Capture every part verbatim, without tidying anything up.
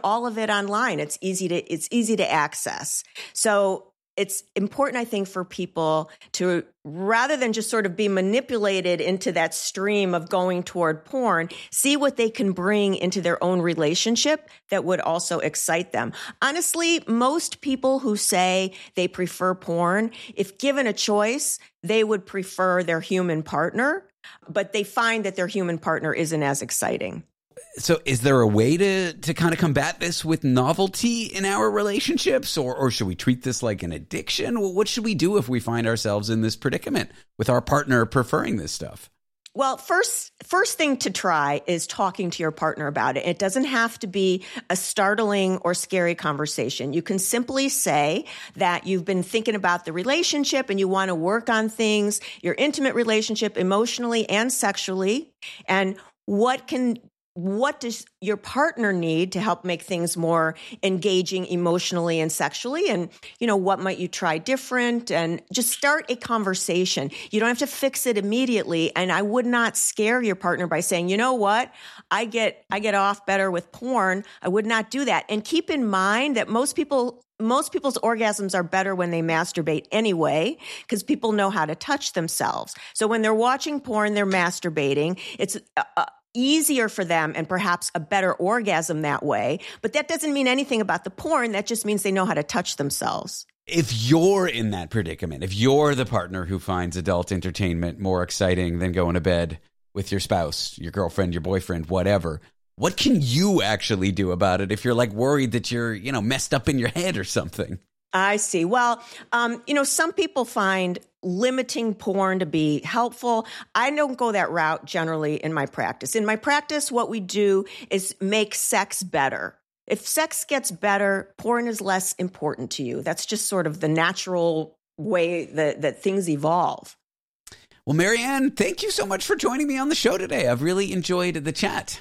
all of it online. It's easy to, it's easy to access. So it's important, I think, for people to, rather than just sort of be manipulated into that stream of going toward porn, see what they can bring into their own relationship that would also excite them. Honestly, most people who say they prefer porn, if given a choice, they would prefer their human partner, but they find that their human partner isn't as exciting. So is there a way to, to kind of combat this with novelty in our relationships, or, or should we treat this like an addiction? Well, what should we do if we find ourselves in this predicament with our partner preferring this stuff? Well, first, first thing to try is talking to your partner about it. It doesn't have to be a startling or scary conversation. You can simply say that you've been thinking about the relationship and you want to work on things, your intimate relationship, emotionally and sexually, and what can What does your partner need to help make things more engaging emotionally and sexually? And, you know, what might you try different? And just start a conversation. You don't have to fix it immediately. And I would not scare your partner by saying, you know what, I get, I get off better with porn. I would not do that. And keep in mind that most people Most people's orgasms are better when they masturbate anyway, because people know how to touch themselves. So when they're watching porn, they're masturbating. It's uh, easier for them and perhaps a better orgasm that way. But that doesn't mean anything about the porn. That just means they know how to touch themselves. If you're in that predicament, if you're the partner who finds adult entertainment more exciting than going to bed with your spouse, your girlfriend, your boyfriend, whatever, what can you actually do about it if you're like worried that you're, you know, messed up in your head or something? I see. Well, um, you know, some people find limiting porn to be helpful. I don't go that route generally in my practice. In my practice, what we do is make sex better. If sex gets better, porn is less important to you. That's just sort of the natural way that, that things evolve. Well, Marianne, thank you so much for joining me on the show today. I've really enjoyed the chat.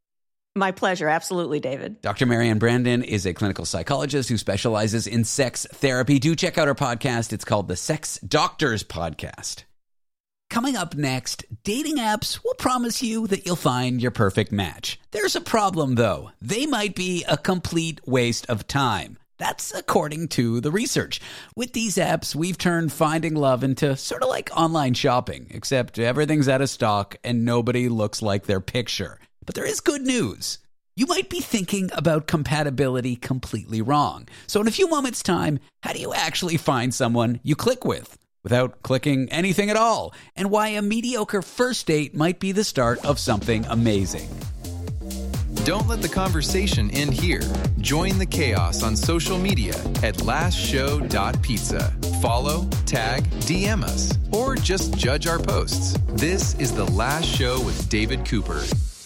My pleasure. Absolutely, David. Doctor Marianne Brandon is a clinical psychologist who specializes in sex therapy. Do check out her podcast. It's called the Sex Doctors Podcast. Coming up next, dating apps will promise you that you'll find your perfect match. There's a problem, though. They might be a complete waste of time. That's according to the research. With these apps, we've turned finding love into sort of like online shopping, except everything's out of stock and nobody looks like their picture. But there is good news. You might be thinking about compatibility completely wrong. So in a few moments' time, how do you actually find someone you click with without clicking anything at all? And why a mediocre first date might be the start of something amazing. Don't let the conversation end here. Join the chaos on social media at last show dot pizza. Follow, tag, D M us, or just judge our posts. This is The Last Show with David Cooper.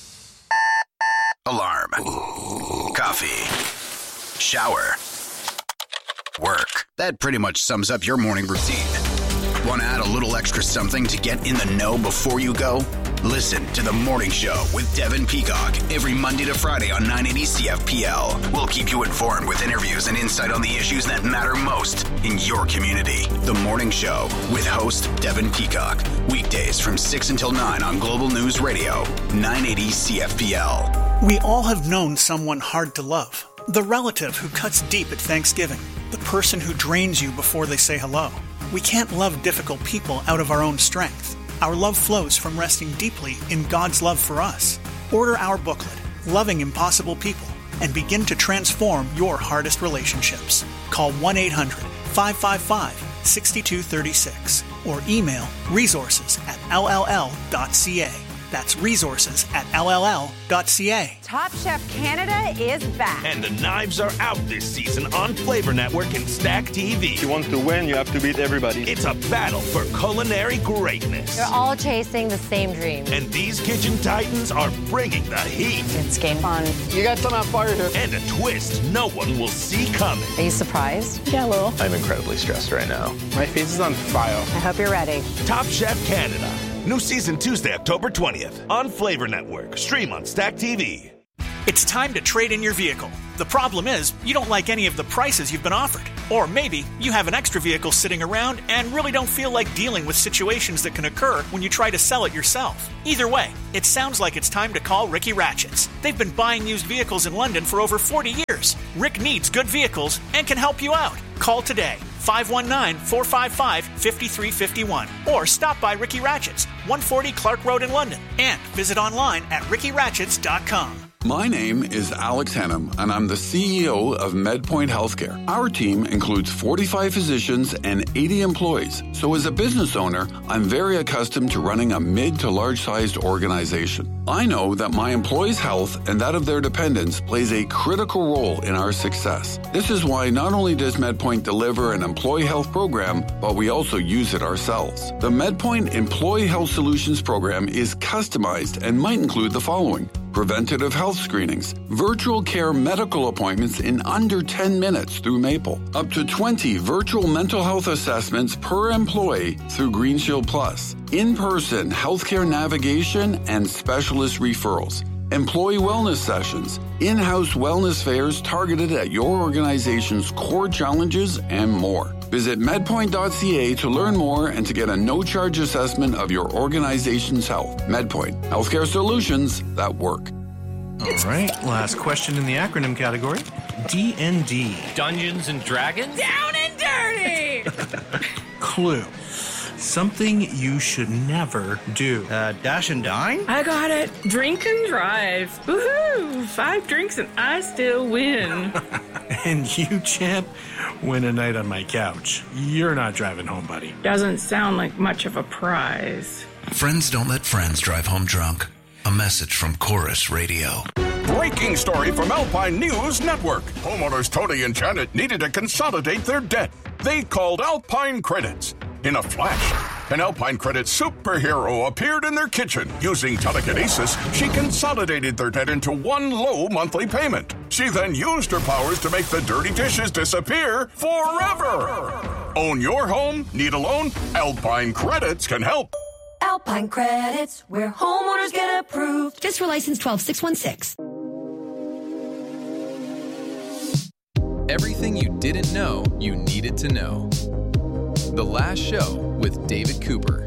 Alarm. Coffee. Shower. Work. That pretty much sums up your morning routine. Want to add a little extra something to get in the know before you go? Listen to The Morning Show with Devin Peacock every Monday to Friday on nine eighty C F P L. We'll keep you informed with interviews and insight on the issues that matter most in your community. The Morning Show with host Devin Peacock. Weekdays from six until nine on Global News Radio, nine eighty C F P L. We all have known someone hard to love. The relative who cuts deep at Thanksgiving. The person who drains you before they say hello. We can't love difficult people out of our own strength. Our love flows from resting deeply in God's love for us. Order our booklet, Loving Impossible People, and begin to transform your hardest relationships. Call one eight hundred five five five six two three six or email resources at l l l dot c a. That's resources at l l l dot c a. Top Chef Canada is back. And the knives are out this season on Flavor Network and Stack T V. If you want to win, you have to beat everybody. It's a battle for culinary greatness. They're all chasing the same dream. And these kitchen titans are bringing the heat. It's game on. You got some on fire here. And a twist no one will see coming. Are you surprised? Yeah, a little. I'm incredibly stressed right now. My face is on fire. I hope you're ready. Top Chef Canada. New season Tuesday, October twentieth on Flavor Network. Stream on Stack T V. It's time to trade in your vehicle. The problem is, you don't like any of the prices you've been offered. Or maybe you have an extra vehicle sitting around and really don't feel like dealing with situations that can occur when you try to sell it yourself. Either way, it sounds like it's time to call Ricky Ratchets. They've been buying used vehicles in London for over forty years. Rick needs good vehicles and can help you out. Call today, five one nine, four five five, five three five one, or stop by Ricky Ratchets, one forty Clark Road in London, and visit online at ricky ratchets dot com. My name is Alex Hennum, and I'm the C E O of MedPoint Healthcare. Our team includes forty-five physicians and eighty employees. So as a business owner, I'm very accustomed to running a mid to large-sized organization. I know that my employees' health and that of their dependents plays a critical role in our success. This is why not only does MedPoint deliver an employee health program, but we also use it ourselves. The MedPoint Employee Health Solutions program is customized and might include the following: preventative health screenings, virtual care medical appointments in under ten minutes through Maple, up to twenty virtual mental health assessments per employee through GreenShield Plus, in-person healthcare navigation and specialist referrals, employee wellness sessions, in-house wellness fairs targeted at your organization's core challenges, and more. Visit medpoint dot c a to learn more and to get a no-charge assessment of your organization's health. MedPoint, healthcare solutions that work. All right, last question in the acronym category. D and D. Dungeons and Dragons? Down and dirty! Clue. Something you should never do. Uh, dash and dine? I got it. Drink and drive. Woohoo! Five drinks and I still win. And you, champ, win a night on my couch. You're not driving home, buddy. Doesn't sound like much of a prize. Friends don't let friends drive home drunk. A message from Chorus Radio. Breaking story from Alpine News Network. Homeowners Tony and Janet needed to consolidate their debt. They called Alpine Credits. In a flash, an Alpine Credit superhero appeared in their kitchen. Using telekinesis, she consolidated their debt into one low monthly payment. She then used her powers to make the dirty dishes disappear forever. Own your home? Need a loan? Alpine Credits can help. Alpine Credits, where homeowners get approved. Just for license twelve six one six. Everything you didn't know you needed to know. The Last Show with David Cooper.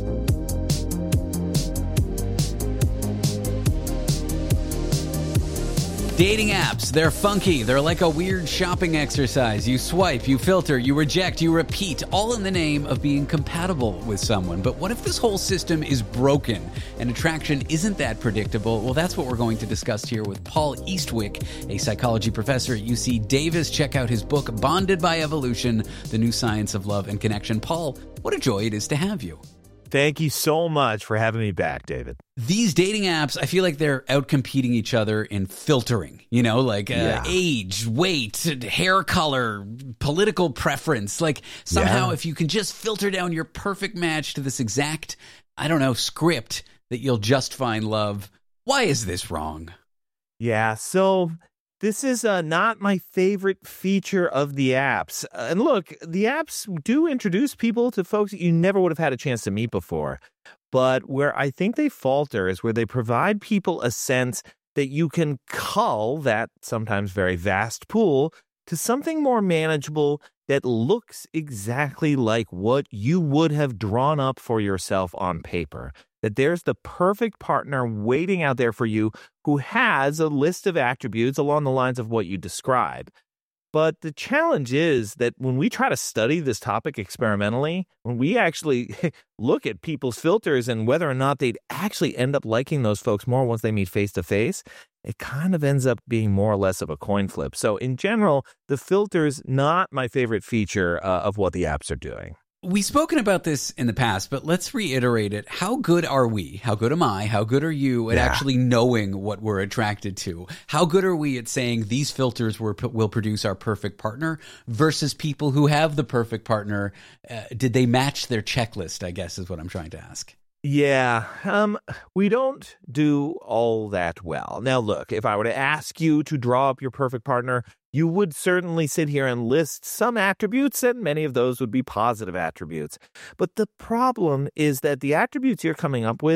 Dating apps, they're funky. They're like a weird shopping exercise. You swipe, you filter, you reject, you repeat, all in the name of being compatible with someone. But what if this whole system is broken and attraction isn't that predictable? Well, that's what we're going to discuss here with Paul Eastwick, a psychology professor at U C Davis. Check out his book, Bonded by Evolution, The New Science of Love and Connection. Paul, what a joy it is to have you. Thank you so much for having me back, David. These dating apps, I feel like they're out-competing each other in filtering, you know, like uh, yeah. age, weight, hair color, political preference. Like somehow yeah. if you can just filter down your perfect match to this exact, I don't know, script that you'll just find love. Why is this wrong? Yeah, so this is uh, not my favorite feature of the apps. Uh, and look, the apps do introduce people to folks that you never would have had a chance to meet before. But where I think they falter is where they provide people a sense that you can cull that sometimes very vast pool to something more manageable that looks exactly like what you would have drawn up for yourself on paper. That there's the perfect partner waiting out there for you who has a list of attributes along the lines of what you describe. But the challenge is that when we try to study this topic experimentally, when we actually look at people's filters and whether or not they'd actually end up liking those folks more once they meet face to face, it kind of ends up being more or less of a coin flip. So in general, the filter's not my favorite feature uh, of what the apps are doing. We've spoken about this in the past, but let's reiterate it. How good are we? How good am I? How good are you at yeah. actually knowing what we're attracted to? How good are we at saying these filters were, will produce our perfect partner versus people who have the perfect partner? Uh, did they match their checklist, I guess, is what I'm trying to ask. Yeah, um, we don't do all that well. Now, look, if I were to ask you to draw up your perfect partner, you would certainly sit here and list some attributes, and many of those would be positive attributes. But the problem is that the attributes you're coming up with,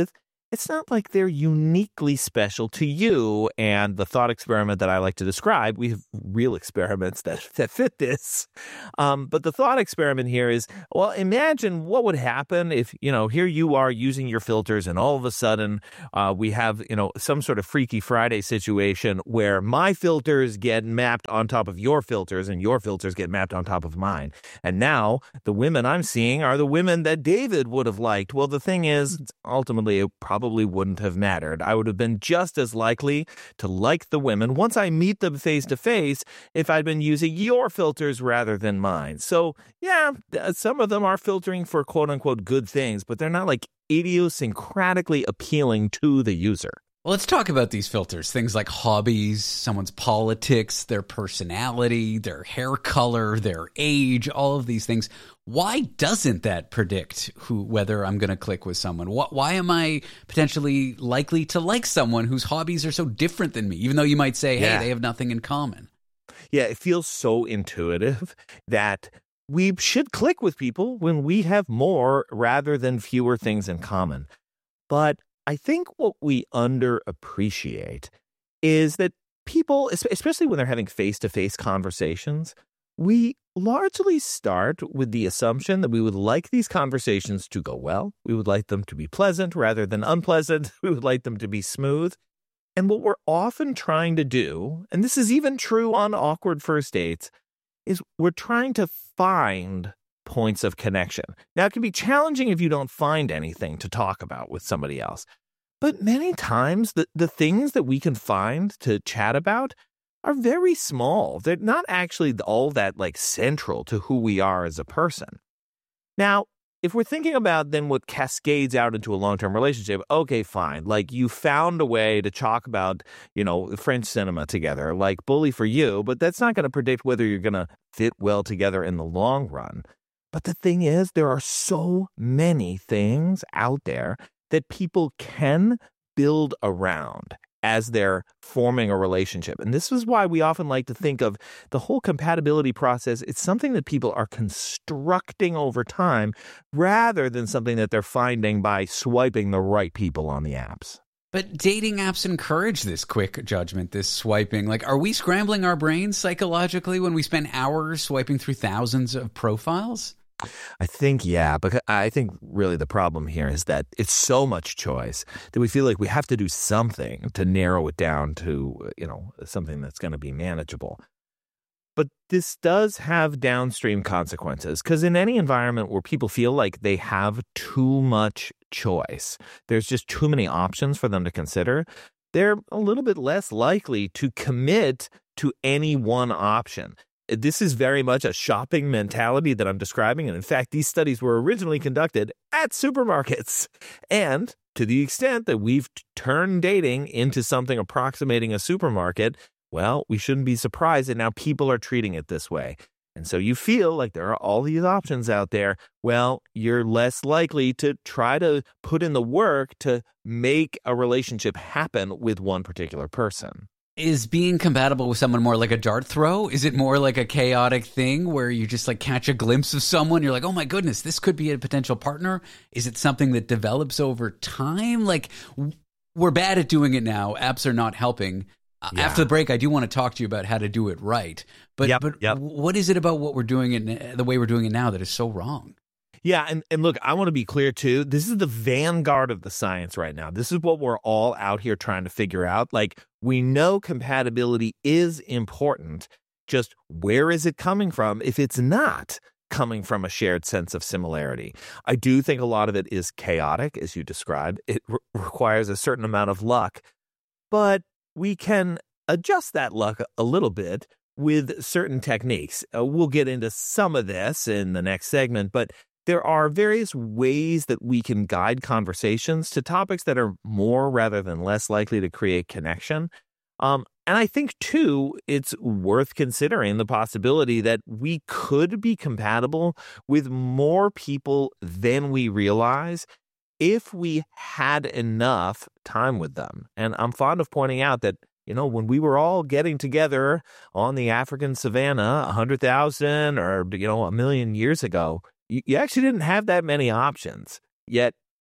it's not like they're uniquely special to you. And the thought experiment that I like to describe, we have real experiments that, that fit this. Um, but the thought experiment here is, well, imagine what would happen if, you know, here you are using your filters and all of a sudden uh, we have, you know, some sort of Freaky Friday situation where my filters get mapped on top of your filters and your filters get mapped on top of mine. And now the women I'm seeing are the women that David would have liked. Well, the thing is, ultimately, it probably Probably wouldn't have mattered. I would have been just as likely to like the women once I meet them face to face if I'd been using your filters rather than mine. So, yeah, some of them are filtering for quote unquote good things, but they're not like idiosyncratically appealing to the user. Well, let's talk about these filters. Things like hobbies, someone's politics, their personality, their hair color, their age, all of these things. Why doesn't that predict who whether I'm going to click with someone? Why am I potentially likely to like someone whose hobbies are so different than me, even though you might say, hey, yeah. they have nothing in common? Yeah, it feels so intuitive that we should click with people when we have more rather than fewer things in common. But I think what we underappreciate is that people, especially when they're having face-to-face conversations, we largely start with the assumption that we would like these conversations to go well. We would like them to be pleasant rather than unpleasant. We would like them to be smooth. And what we're often trying to do, and this is even true on awkward first dates, is we're trying to find points of connection. Now, it can be challenging if you don't find anything to talk about with somebody else. But many times, the, the things that we can find to chat about are very small. They're not actually all that like central to who we are as a person. Now, if we're thinking about then what cascades out into a long-term relationship, okay, fine. Like you found a way to talk about, you know, French cinema together, like Bully for You, but that's not going to predict whether you're going to fit well together in the long run. But the thing is, there are so many things out there that people can build around as they're forming a relationship. And this is why we often like to think of the whole compatibility process. It's something that people are constructing over time rather than something that they're finding by swiping the right people on the apps. But dating apps encourage this quick judgment, this swiping. Like, are we scrambling our brains psychologically when we spend hours swiping through thousands of profiles? I think, yeah, because I think really the problem here is that it's so much choice that we feel like we have to do something to narrow it down to, you know, something that's going to be manageable. But this does have downstream consequences because in any environment where people feel like they have too much choice, there's just too many options for them to consider, they're a little bit less likely to commit to any one option. This is very much a shopping mentality that I'm describing. And in fact, these studies were originally conducted at supermarkets. And to the extent that we've turned dating into something approximating a supermarket, well, we shouldn't be surprised that now people are treating it this way. And so you feel like there are all these options out there. Well, you're less likely to try to put in the work to make a relationship happen with one particular person. Is being compatible with someone more like a dart throw? Is it more like a chaotic thing where you just like catch a glimpse of someone? You're like, oh my goodness, this could be a potential partner. Is it something that develops over time? Like we're bad at doing it now. Apps are not helping. Yeah. After the break, I do want to talk to you about how to do it right. But, yep, but yep. what is it about what we're doing it, the way we're doing it now that is so wrong? Yeah, and, and look, I want to be clear, too. This is the vanguard of the science right now. This is what we're all out here trying to figure out. Like, we know compatibility is important. Just where is it coming from if it's not coming from a shared sense of similarity? I do think a lot of it is chaotic, as you described. It re- requires a certain amount of luck. But we can adjust that luck a little bit with certain techniques. Uh, we'll get into some of this in the next segment, but there are various ways that we can guide conversations to topics that are more rather than less likely to create connection. Um, and I think, too, it's worth considering the possibility that we could be compatible with more people than we realize if we had enough time with them. And I'm fond of pointing out that, you know, when we were all getting together on the African savannah one hundred thousand or, you know, a million years ago, you actually didn't have that many options, yet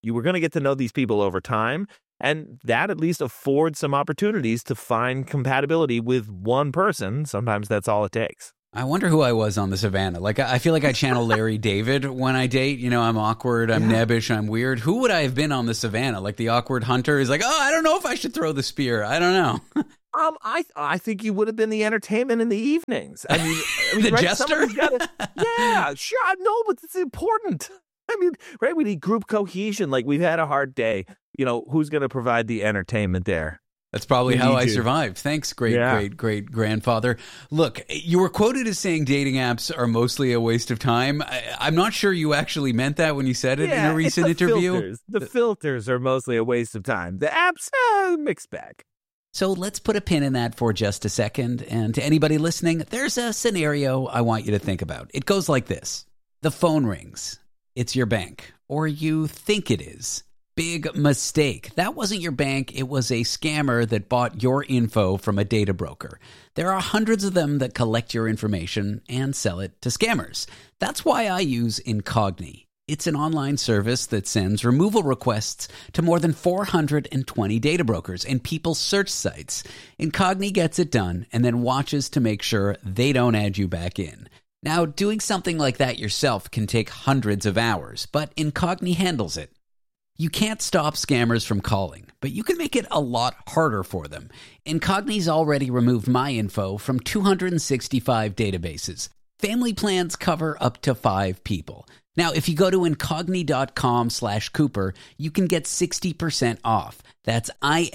You were going to get to know these people over time, and that at least affords some opportunities to find compatibility with one person. Sometimes that's all it takes. I wonder who I was on the Savannah. Like, I feel like I channel Larry David when I date. You know, I'm awkward, I'm yeah. nebbish, I'm weird. Who would I have been on the Savannah? Like the awkward hunter is like, oh, I don't know if I should throw the spear. I don't know. Um, I I think you would have been the entertainment in the evenings. I mean, I mean the right? jester? Gotta, yeah, sure. No, but it's important. I mean, right? We need group cohesion. Like, we've had a hard day. You know, who's going to provide the entertainment there? That's probably We how need I you. survived. Thanks, great, Yeah. great, great grandfather. Look, you were quoted as saying dating apps are mostly a waste of time. I, I'm not sure you actually meant that when you said it Yeah, in a recent it's the interview. Filters. The filters are mostly a waste of time. The apps, uh, mixed bag. So let's put a pin in that for just a second. And to anybody listening, there's a scenario I want you to think about. It goes like this. The phone rings. It's your bank, or you think it is. Big mistake. That wasn't your bank. It was a scammer that bought your info from a data broker. There are hundreds of them that collect your information and sell it to scammers. That's why I use Incogni. It's an online service that sends removal requests to more than four hundred twenty data brokers and people's search sites. Incogni gets it done and then watches to make sure they don't add you back in. Now, doing something like that yourself can take hundreds of hours, but Incogni handles it. You can't stop scammers from calling, but you can make it a lot harder for them. Incogni's already removed my info from two hundred sixty-five databases. Family plans cover up to five people. Now, if you go to Incogni.com slash Cooper, you can get sixty percent off. That's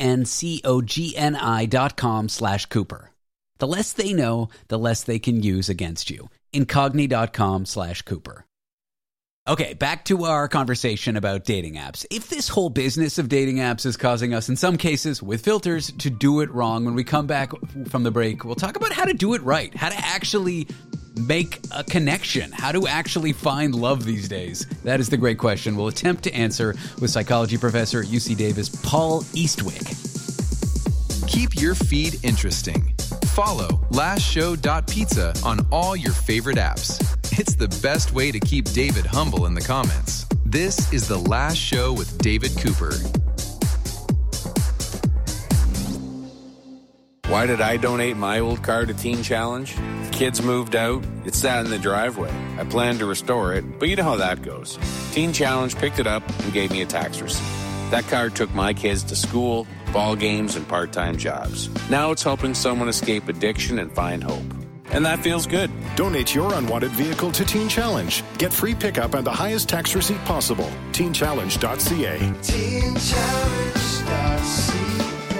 I-N-C-O-G-N-I dot com slash Cooper. The less they know, the less they can use against you. Incogni.com slash Cooper. Okay, back to our conversation about dating apps. If this whole business of dating apps is causing us, in some cases, with filters, to do it wrong, when we come back from the break, we'll talk about how to do it right, how to actually make a connection, how to actually find love these days. That is the great question we'll attempt to answer with psychology professor at U C Davis, Paul Eastwick. Keep your feed interesting. Follow last show dot pizza on all your favorite apps. It's the best way to keep David humble in the comments. This is The Last Show with David Cooper. Why did I donate my old car to Teen Challenge? Kids moved out. It sat in the driveway. I planned to restore it, but you know how that goes. Teen Challenge picked it up and gave me a tax receipt. That car took my kids to school, ball games, and part-time jobs. Now it's helping someone escape addiction and find hope. And that feels good. Donate your unwanted vehicle to Teen Challenge. Get free pickup and the highest tax receipt possible. teen challenge dot c a. teen challenge dot c a.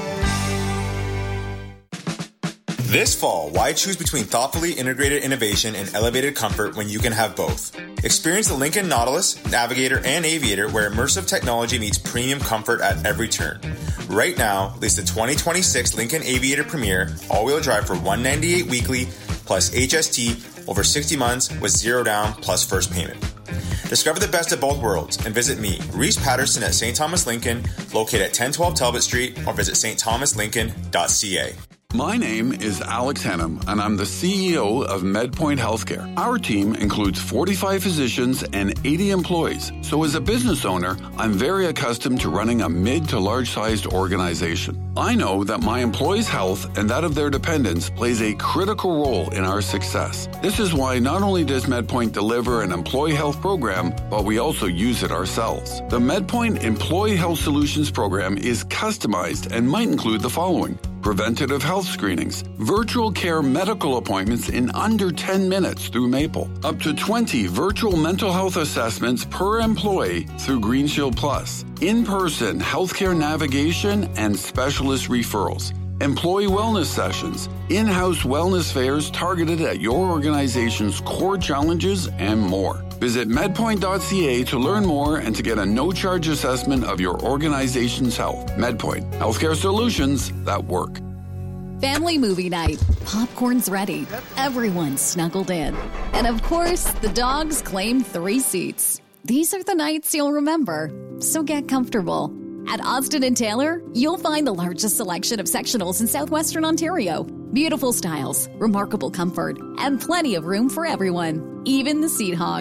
This fall, why choose between thoughtfully integrated innovation and elevated comfort when you can have both? Experience the Lincoln Nautilus, Navigator, and Aviator, where immersive technology meets premium comfort at every turn. Right now, lease the twenty twenty-six Lincoln Aviator Premier all-wheel drive for one hundred ninety-eight dollars weekly plus H S T over sixty months with zero down plus first payment. Discover the best of both worlds and visit me, Reese Patterson at Saint Thomas Lincoln, located at ten twelve Talbot Street, or visit st thomas lincoln dot c a. My name is Alex Hennum, and I'm the C E O of MedPoint Healthcare. Our team includes forty-five physicians and eighty employees. So as a business owner, I'm very accustomed to running a mid to large-sized organization. I know that my employees' health and that of their dependents plays a critical role in our success. This is why not only does MedPoint deliver an employee health program, but we also use it ourselves. The MedPoint Employee Health Solutions program is customized and might include the following: preventative health screenings, virtual care medical appointments in under ten minutes through Maple, up to twenty virtual mental health assessments per employee through Green Shield Plus, in-person healthcare navigation and specialist referrals, employee wellness sessions, in-house wellness fairs targeted at your organization's core challenges, and more. Visit medpoint dot c a to learn more and to get a no-charge assessment of your organization's health. MedPoint, healthcare solutions that work. Family movie night. Popcorn's ready. Everyone's snuggled in. And of course, the dogs claim three seats. These are the nights you'll remember. So get comfortable. At Austin and Taylor, you'll find the largest selection of sectionals in southwestern Ontario. Beautiful styles, remarkable comfort, and plenty of room for everyone, even the seat hogs.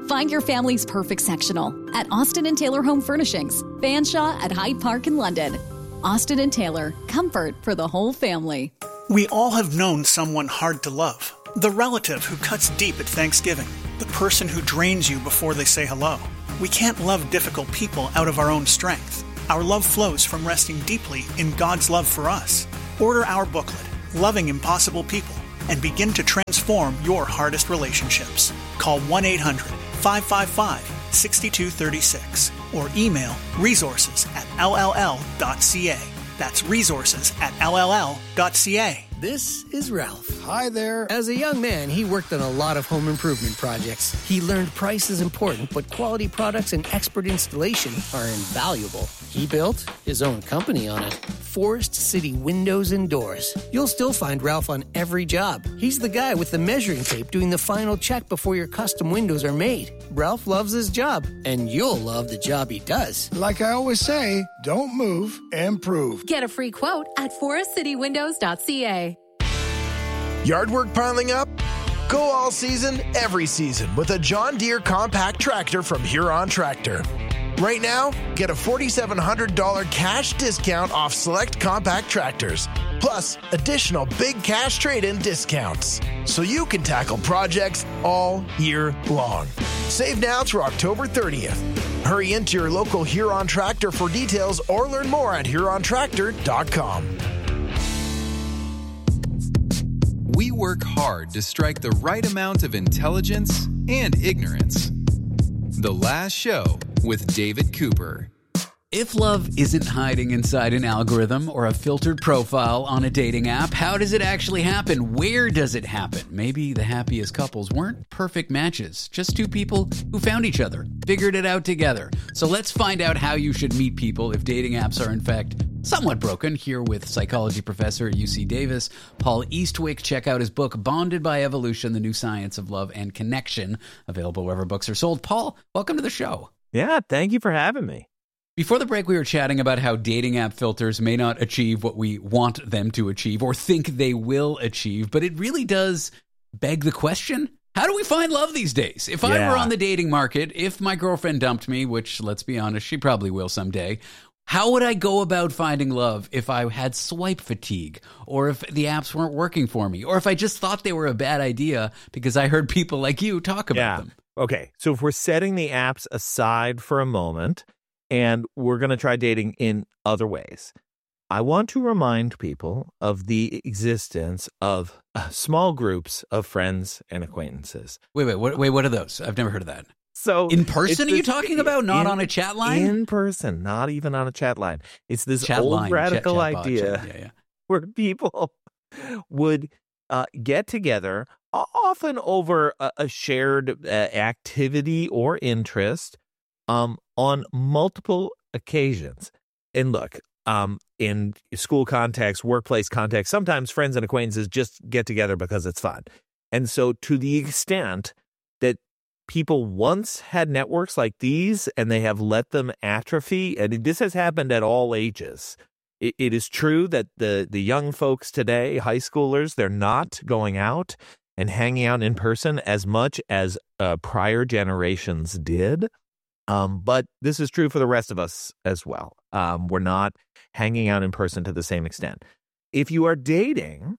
Find your family's perfect sectional at Austin and Taylor Home Furnishings, Fanshawe at Hyde Park in London. Austin and Taylor, comfort for the whole family. We all have known someone hard to love. The relative who cuts deep at Thanksgiving. The person who drains you before they say hello. We can't love difficult people out of our own strength. Our love flows from resting deeply in God's love for us. Order our booklet, Loving Impossible People, and begin to transform your hardest relationships. Call one eight hundred five five five six two three six or email resources at l l l dot c a. That's resources at l l l dot c a. This is Ralph. Hi there. As a young man, he worked on a lot of home improvement projects. He learned price is important, but quality products and expert installation are invaluable. He built his own company on it. Forest City Windows and Doors. You'll still find Ralph on every job. He's the guy with the measuring tape doing the final check before your custom windows are made. Ralph loves his job, and you'll love the job he does. Like I always say, don't move, improve. Get a free quote at forest city windows dot c a. Yard work piling up? Go all season, every season with a John Deere compact tractor from Huron Tractor. Right now, get a four thousand seven hundred dollars cash discount off select compact tractors, plus additional big cash trade-in discounts, so you can tackle projects all year long. Save now through October thirtieth. Hurry into your local Huron Tractor for details or learn more at huron tractor dot com. We work hard to strike the right amount of intelligence and ignorance. The Last Show with David Cooper. If love isn't hiding inside an algorithm or a filtered profile on a dating app, how does it actually happen? Where does it happen? Maybe the happiest couples weren't perfect matches, just two people who found each other, figured it out together. So let's find out how you should meet people if dating apps are in fact somewhat broken. Here with psychology professor at U C Davis, Paul Eastwick. Check out his book, Bonded by Evolution, The New Science of Love and Connection, available wherever books are sold. Paul, welcome to the show. Yeah, thank you for having me. Before the break, we were chatting about how dating app filters may not achieve what we want them to achieve or think they will achieve, but it really does beg the question, how do we find love these days? If I Yeah. were on the dating market, if my girlfriend dumped me, which, let's be honest, she probably will someday, how would I go about finding love if I had swipe fatigue, or if the apps weren't working for me, or if I just thought they were a bad idea because I heard people like you talk about Yeah. them? Okay, so if we're setting the apps aside for a moment and we're going to try dating in other ways, I want to remind people of the existence of uh, small groups of friends and acquaintances. Wait, wait, what, wait, what are those? I've never heard of that. So in person, it's are you this- talking about? Not in- on a chat line? In person, not even on a chat line. It's this Chat old line, radical chat- chat bot, idea chat- yeah, yeah. where people would uh, get together, o- often over a, a shared uh, activity or interest, um, on multiple occasions. And look, um, in school context, workplace context, sometimes friends and acquaintances just get together because it's fun. And so to the extent that people once had networks like these and they have let them atrophy, and this has happened at all ages. It, it is true that the, the young folks today, high schoolers, they're not going out and hanging out in person as much as uh, prior generations did. Um, but this is true for the rest of us as well. Um, we're not hanging out in person to the same extent. If you are dating,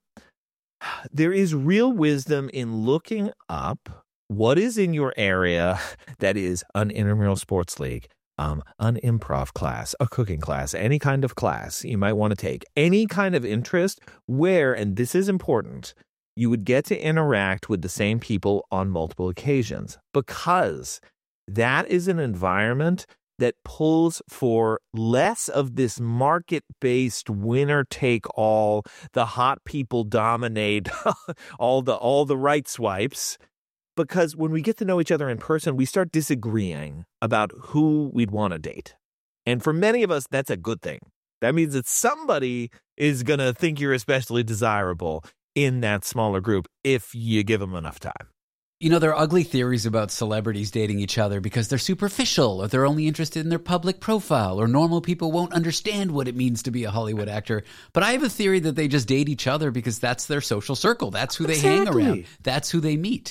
there is real wisdom in looking up what is in your area that is an intramural sports league, um, an improv class, a cooking class, any kind of class you might want to take, any kind of interest where, and this is important, you would get to interact with the same people on multiple occasions, because that is an environment that pulls for less of this market-based winner-take-all, the hot people dominate all the all the right swipes. Because when we get to know each other in person, we start disagreeing about who we'd want to date. And for many of us, that's a good thing. That means that somebody is going to think you're especially desirable in that smaller group if you give them enough time. You know, there are ugly theories about celebrities dating each other because they're superficial, or they're only interested in their public profile, or normal people won't understand what it means to be a Hollywood actor. But I have a theory that they just date each other because that's their social circle. That's who they Exactly. hang around. That's who they meet.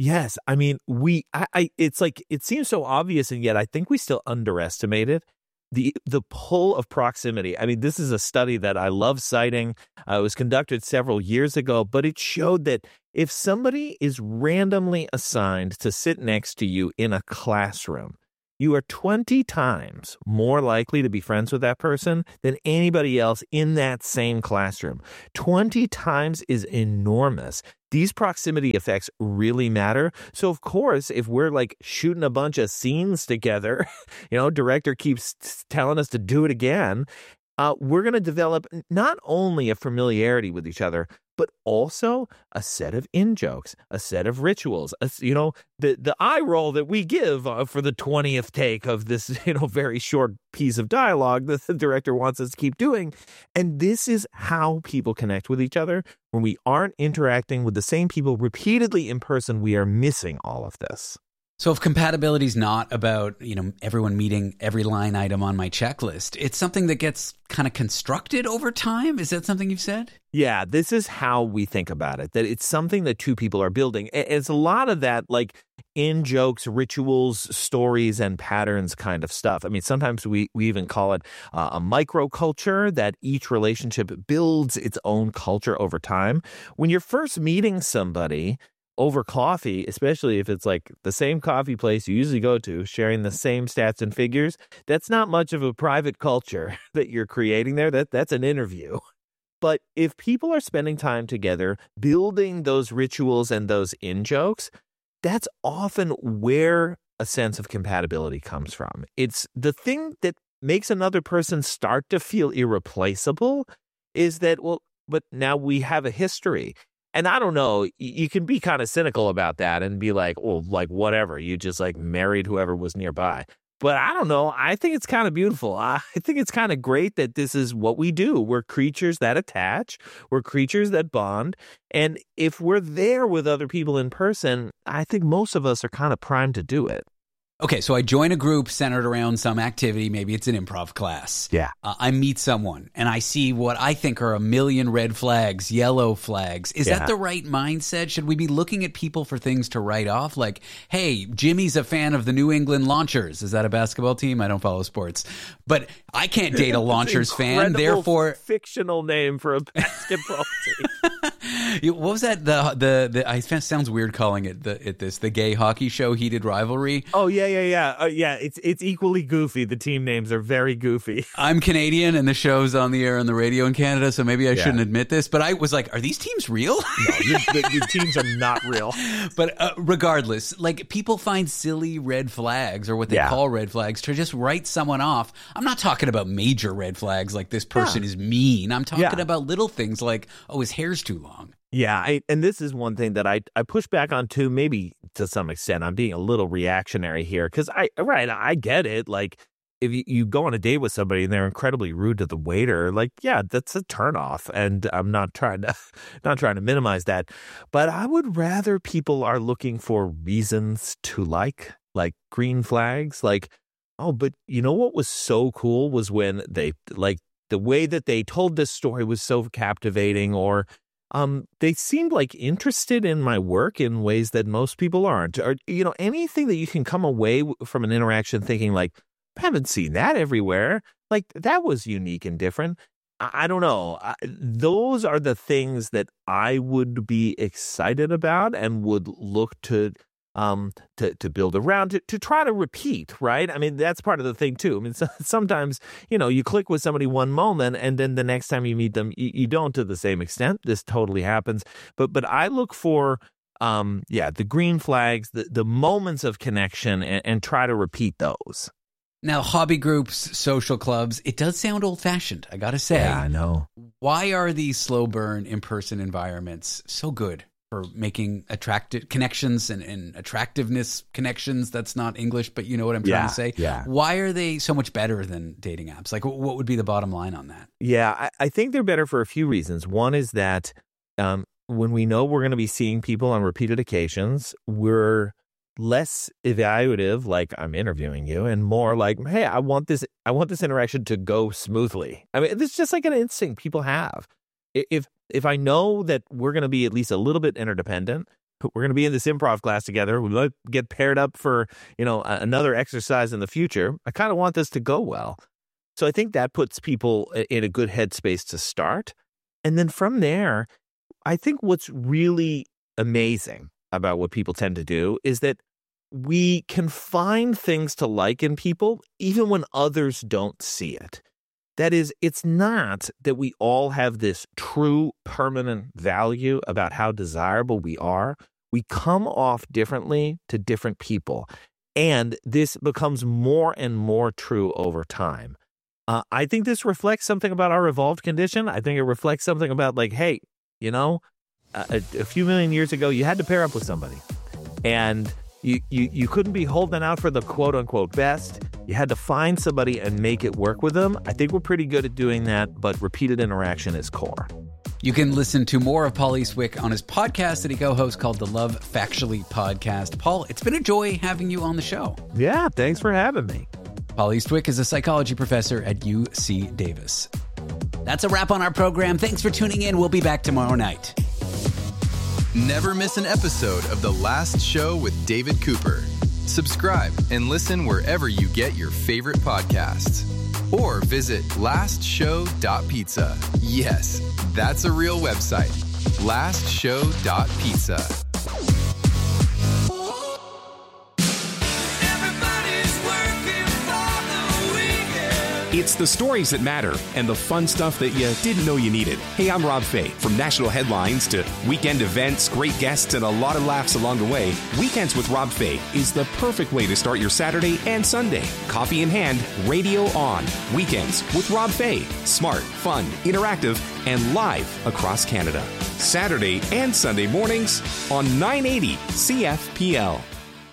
Yes. I mean, we, I, I, it's like, it seems so obvious, and yet I think we still underestimate it. The, the pull of proximity. I mean, this is a study that I love citing. Uh, it was conducted several years ago, but it showed that if somebody is randomly assigned to sit next to you in a classroom, you are twenty times more likely to be friends with that person than anybody else in that same classroom. twenty times is enormous. These proximity effects really matter. So, of course, if we're like shooting a bunch of scenes together, you know, director keeps telling us to do it again, uh, we're going to develop not only a familiarity with each other, but also a set of in-jokes, a set of rituals, a, you know, the, the eye roll that we give uh, for the twentieth take of this, you know, very short piece of dialogue that the director wants us to keep doing. And this is how people connect with each other. When we aren't interacting with the same people repeatedly in person, we are missing all of this. So if compatibility is not about, you know, everyone meeting every line item on my checklist, it's something that gets kind of constructed over time. Is that something you've said? Yeah, this is how we think about it, that it's something that two people are building. It's a lot of that, like, in jokes, rituals, stories, and patterns kind of stuff. I mean, sometimes we, we even call it uh, a microculture, that each relationship builds its own culture over time. When you're first meeting somebody over coffee, especially if it's like the same coffee place you usually go to, sharing the same stats and figures, that's not much of a private culture that you're creating there. That that's an interview. But if people are spending time together, building those rituals and those in-jokes, that's often where a sense of compatibility comes from. It's the thing that makes another person start to feel irreplaceable is that, well, but now we have a history. And I don't know, you can be kind of cynical about that and be like, well, like, whatever, you just like married whoever was nearby. But I don't know, I think it's kind of beautiful. I think it's kind of great that this is what we do. We're creatures that attach. We're creatures that bond. And if we're there with other people in person, I think most of us are kind of primed to do it. Okay, so I join a group centered around some activity. Maybe it's an improv class. Yeah. Uh, I meet someone and I see what I think are a million red flags, yellow flags. Is Yeah. that the right mindset? Should we be looking at people for things to write off? Like, hey, Jimmy's a fan of the New England Launchers. Is that a basketball team? I don't follow sports. But I can't date a Launchers fan. Therefore, fictional name for a basketball team. What was that? The the the. I it sounds weird calling it the it this the gay hockey show Heated Rivalry. Oh yeah, yeah, yeah, uh, yeah. It's it's equally goofy. The team names are very goofy. I'm Canadian, and the show's on the air on the radio in Canada, so maybe I Yeah. shouldn't admit this. But I was like, are these teams real? No, your, the, your teams are not real. But uh, regardless, like people find silly red flags or what they Yeah. call red flags to just write someone off. I'm not talking about major red flags like this person Yeah. is mean. I'm talking Yeah. about little things like, oh, his hair's too long. Yeah, I, and this is one thing that I, I push back on too, maybe to some extent. I'm being a little reactionary here because I, right, I get it. Like, if you, you go on a date with somebody and they're incredibly rude to the waiter, like, yeah, that's a turnoff. And I'm not trying to, not trying to minimize that. But I would rather people are looking for reasons to like, like green flags. Like, oh, but you know what was so cool was when they, like, the way that they told this story was so captivating, or Um, they seemed like interested in my work in ways that most people aren't. Or, you know, anything that you can come away w- from an interaction thinking like, I haven't seen that everywhere. Like, that was unique and different. I, I don't know. I, those are the things that I would be excited about and would look to um to to build around, to, to try to repeat, right? I mean, that's part of the thing too. I mean, so, sometimes, you know, you click with somebody one moment and then the next time you meet them, you, you don't to the same extent. This totally happens. But but I look for um yeah, the green flags, the, the moments of connection, and, and try to repeat those. Now, hobby groups, social clubs, it does sound old-fashioned, I gotta say. Yeah, I know. Why are these slow burn in-person environments so good for making attractive connections and, and attractiveness connections? That's not English, but you know what I'm trying Yeah, to say. yeah. Why are they so much better than dating apps? Like, wh- what would be the bottom line on that? Yeah, I, I think they're better for a few reasons. One is that um, when we know we're going to be seeing people on repeated occasions, we're less evaluative, like I'm interviewing you, and more like, hey, I want this, I want this interaction to go smoothly. I mean, it's just like an instinct people have. I- If if I know that we're going to be at least a little bit interdependent, we're going to be in this improv class together. We might get paired up for, you know, another exercise in the future. I kind of want this to go well. So I think that puts people in a good headspace to start. And then from there, I think what's really amazing about what people tend to do is that we can find things to like in people even when others don't see it. That is, it's not that we all have this true permanent value about how desirable we are. We come off differently to different people. And this becomes more and more true over time. Uh, I think this reflects something about our evolved condition. I think it reflects something about like, hey, you know, a, a few million years ago, you had to pair up with somebody. And you, you, you couldn't be holding out for the quote unquote best. You had to find somebody and make it work with them. I think we're pretty good at doing that, but repeated interaction is core. You can listen to more of Paul Eastwick on his podcast that he co-hosts called the Love Factually Podcast. Paul, it's been a joy having you on the show. Yeah, thanks for having me. Paul Eastwick is a psychology professor at U C Davis. That's a wrap on our program. Thanks for tuning in. We'll be back tomorrow night. Never miss an episode of The Last Show with David Cooper. Subscribe and listen wherever you get your favorite podcasts. Or visit last show dot pizza. Yes, that's a real website. last show dot pizza. It's the stories that matter and the fun stuff that you didn't know you needed. Hey, I'm Rob Fay. From national headlines to weekend events, great guests, and a lot of laughs along the way, Weekends with Rob Fay is the perfect way to start your Saturday and Sunday. Coffee in hand, radio on. Weekends with Rob Fay. Smart, fun, interactive, and live across Canada. Saturday and Sunday mornings on nine eighty C F P L.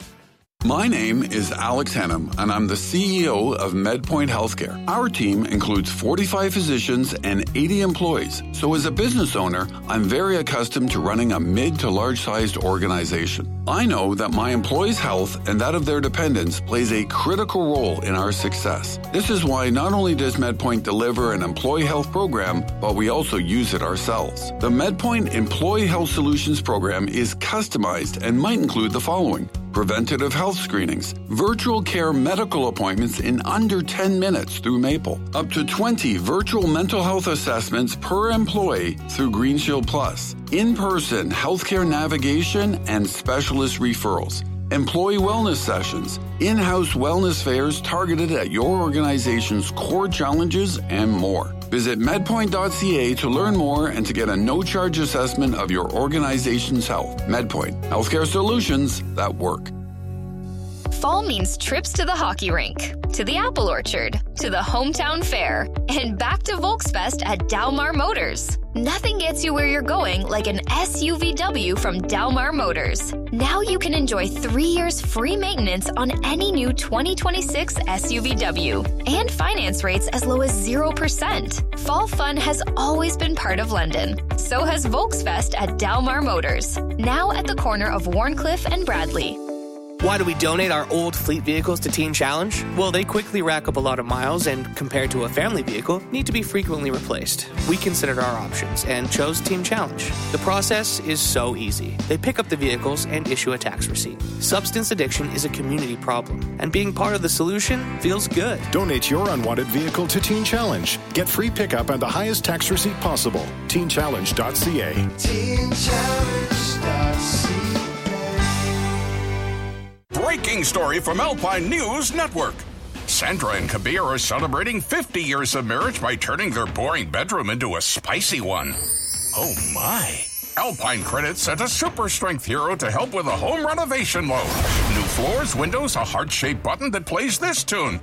My name is Alex Hennam, and I'm the C E O of MedPoint Healthcare. Our team includes forty-five physicians and eighty employees. So as a business owner, I'm very accustomed to running a mid to large-sized organization. I know that my employees' health and that of their dependents plays a critical role in our success. This is why not only does MedPoint deliver an employee health program, but we also use it ourselves. The MedPoint Employee Health Solutions program is customized and might include the following: preventative health screenings, virtual care medical appointments in under ten minutes through Maple, up to twenty virtual mental health assessments per employee through Green Shield Plus, in-person healthcare navigation and specialist referrals, employee wellness sessions, in-house wellness fairs targeted at your organization's core challenges, and more. Visit medpoint dot c a to learn more and to get a no-charge assessment of your organization's health. MedPoint, healthcare solutions that work. Fall means trips to the hockey rink, to the apple orchard, to the hometown fair, and back to Volksfest at Dalmar Motors. Nothing gets you where you're going like an S U V W from Dalmar Motors. Now you can enjoy three years free maintenance on any new twenty twenty-six S U V W and finance rates as low as zero percent. Fall fun has always been part of London. So has Volksfest at Dalmar Motors, now at the corner of Warncliffe and Bradley. Why do we donate our old fleet vehicles to Teen Challenge? Well, they quickly rack up a lot of miles and, compared to a family vehicle, need to be frequently replaced. We considered our options and chose Teen Challenge. The process is so easy. They pick up the vehicles and issue a tax receipt. Substance addiction is a community problem, and being part of the solution feels good. Donate your unwanted vehicle to Teen Challenge. Get free pickup and the highest tax receipt possible. teen challenge dot c a. teen challenge dot c a. Breaking story from Alpine News Network. Sandra and Kabir are celebrating fifty years of marriage by turning their boring bedroom into a spicy one. Oh my. Alpine Credits sent a super strength hero to help with a home renovation loan. New floors, windows, a heart-shaped button that plays this tune.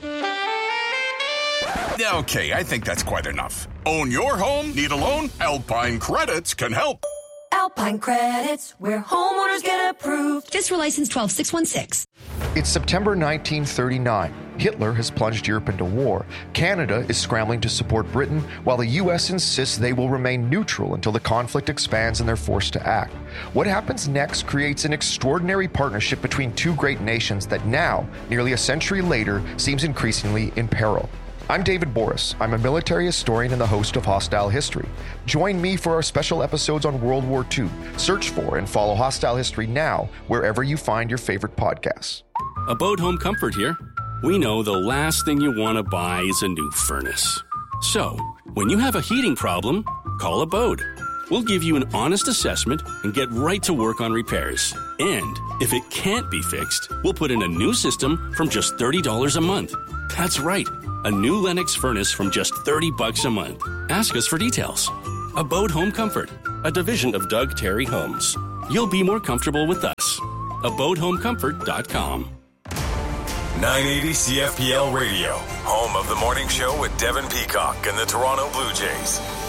Okay, I think that's quite enough. Own your home? Need a loan? Alpine Credits can help. Alpine Credits, where homeowners get approved. Fiscal license twelve six one six. It's September nineteen thirty-nine. Hitler has plunged Europe into war. Canada is scrambling to support Britain, while the U S insists they will remain neutral until the conflict expands and they're forced to act. What happens next creates an extraordinary partnership between two great nations that now, nearly a century later, seems increasingly in peril. I'm David Boris. I'm a military historian and the host of Hostile History. Join me for our special episodes on World War Two. Search for and follow Hostile History now, wherever you find your favorite podcasts. Abode Home Comfort here. We know the last thing you want to buy is a new furnace. So, when you have a heating problem, call Abode. We'll give you an honest assessment and get right to work on repairs. And if it can't be fixed, we'll put in a new system from just thirty dollars a month. That's right, a new Lennox furnace from just thirty bucks a month. Ask us for details. Abode Home Comfort, a division of Doug Terry Homes. You'll be more comfortable with us. abode home comfort dot com. nine eighty C F P L Radio, home of the morning show with Devin Peacock and the Toronto Blue Jays.